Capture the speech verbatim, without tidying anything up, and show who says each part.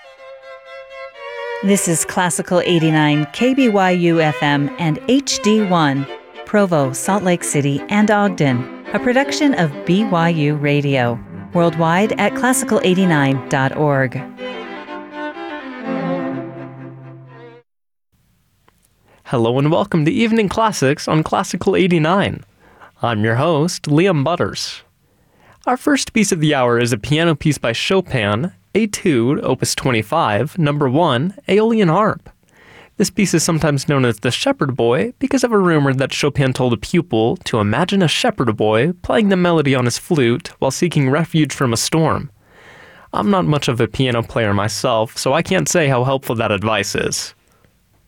Speaker 1: This is Classical eighty-nine K B Y U F M and H D one, Provo, Salt Lake City, and Ogden, a production of B Y U Radio, worldwide at classical eighty-nine dot org.
Speaker 2: Hello and welcome to Evening Classics on Classical eighty-nine. I'm your host, Liam Butters. Our first piece of the hour is a piano piece by Chopin, Etude, Opus twenty-five, Number one, Aeolian Harp. This piece is sometimes known as the Shepherd Boy because of a rumor that Chopin told a pupil to imagine a shepherd boy playing the melody on his flute while seeking refuge from a storm. I'm not much of a piano player myself, so I can't say how helpful that advice is.